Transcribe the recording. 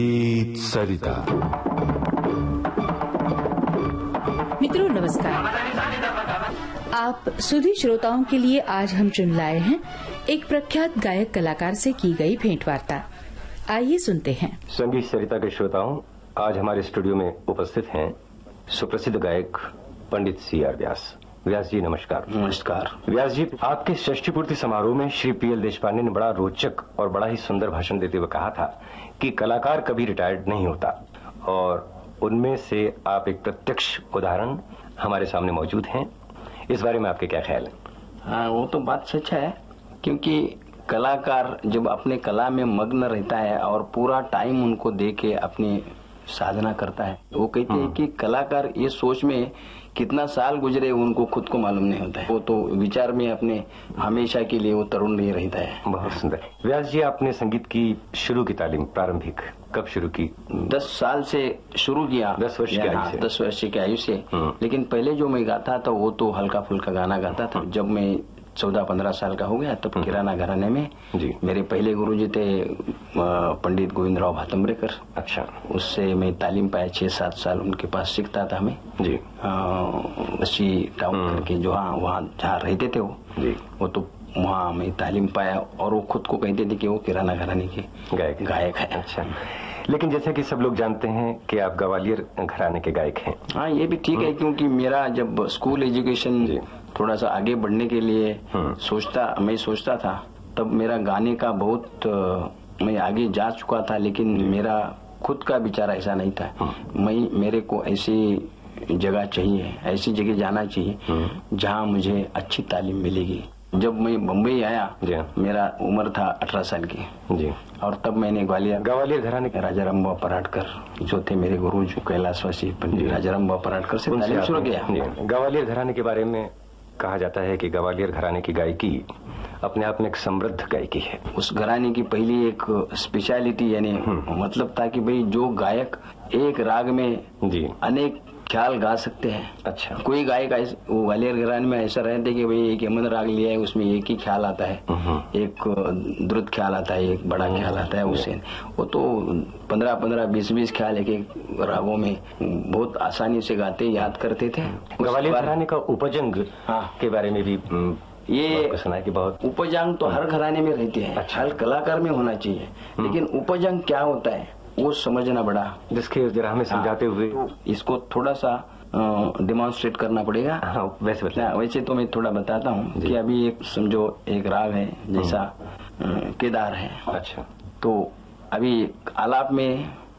सरिता। मित्रों नमस्कार। आप सुधी श्रोताओं के लिए आज हम चुन लाए हैं एक प्रख्यात गायक कलाकार से की गई भेंट वार्ता। आइए सुनते हैं। संगीत सरिता के श्रोताओं, आज हमारे स्टूडियो में उपस्थित हैं सुप्रसिद्ध गायक पंडित C.R. व्यास। व्यास जी नमस्कार। नमस्कार। व्यास जी, आपके षष्ठी पूर्ति समारोह में श्री P.L. देशपांडे ने बड़ा रोचक और बड़ा ही सुंदर भाषण देते हुए कहा था कि कलाकार कभी रिटायर्ड नहीं होता, और उनमें से आप एक प्रत्यक्ष उदाहरण हमारे सामने मौजूद हैं। इस बारे में आपके क्या ख्याल है? हाँ, वो तो बात सच है, क्योंकि कलाकार जब अपने कला में मग्न रहता है और पूरा टाइम उनको दे के अपनी साधना करता है, वो कहते हैं कि कलाकार ये सोच में कितना साल गुजरे उनको खुद को मालूम नहीं होता है। वो तो विचार में अपने हमेशा के लिए वो तरुण नहीं रहता है। बहुत सुंदर। व्यास जी, आपने संगीत की शुरू की तालीम प्रारंभिक कब शुरू की? 10 साल से शुरू किया। 10 वर्ष की आयु से। 10 वर्ष की आयु से। लेकिन पहले जो मैं गाता था वो तो हल्का फुल्का गाना गाता था। जब मैं 14-15 साल का हो गया तब किराना घराने में जी। मेरे पहले गुरुजी थे पंडित गोविंदराव भातंब्रेकर। अच्छा। उससे मैं तालीम पाया। 6-7 साल उनके पास सीखता था मैं जी। बसी टाउन करके जो वहाँ जहाँ रहते थे वो तो वहाँ मैं तालीम पाया, और वो खुद को कहते थे कि वो किराना घराने के गायक है। अच्छा। लेकिन जैसे कि सब लोग जानते हैं कि आप ग्वालियर घराने के गायक हैं। हाँ, ये भी ठीक है, क्योंकि मेरा जब स्कूल एजुकेशन थोड़ा सा आगे बढ़ने के लिए मैं सोचता था, तब मेरा गाने का बहुत मैं आगे जा चुका था, लेकिन मेरा खुद का विचार ऐसा नहीं था। मेरे को ऐसी जगह चाहिए, ऐसी जगह जाना चाहिए जहाँ मुझे अच्छी तालीम मिलेगी। जब मैं बम्बई आया, मेरा उम्र था 18 साल की जी, और तब मैंने ग्वालियर घराने के राजा रामबाबू पराडकर जो थे मेरे गुरु, जो कैलाशवासी पंडित राजा रामबाबू पराडकर से तालीम शुरू किया। ग्वालियर घराने के बारे में कहा जाता है कि ग्वालियर घराने की गायकी अपने आप में एक समृद्ध गायकी है। उस घराने की पहली एक स्पेशलिटी यानी मतलब था कि भाई जो गायक एक राग में जी अनेक ख्याल गा सकते हैं। अच्छा। कोई गायक वो ग्वालियर घराने में ऐसा रहते कि भाई एक यमन राग लिया है, उसमें एक ही ख्याल आता है, एक द्रुत ख्याल आता है, एक बड़ा ख्याल आता है। उससे वो तो 15-15, 20-20 ख्याल एक रागों में बहुत आसानी से गाते याद करते थे। ग्वालियर घराने का उपजंग के बारे में भी ये सुना है कि बहुत उपजंग तो हर घराने में रहते हैं। अच्छा। हर कलाकार में होना चाहिए, लेकिन उपजंग क्या होता है वो समझना बड़ा, जिसके जरा हमें समझाते हुए तो इसको थोड़ा सा डिमॉन्स्ट्रेट करना पड़ेगा। हाँ, वैसे तो मैं थोड़ा बताता हूँ कि अभी एक समझो एक राग है जैसा केदार है। अच्छा। तो अभी आलाप में